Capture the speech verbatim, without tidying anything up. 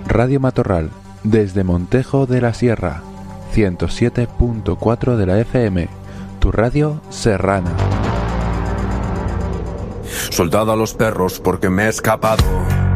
Radio Matorral, desde Montejo de la Sierra, ciento siete punto cuatro de la F M, tu radio serrana. Soldado a los perros porque me he escapado.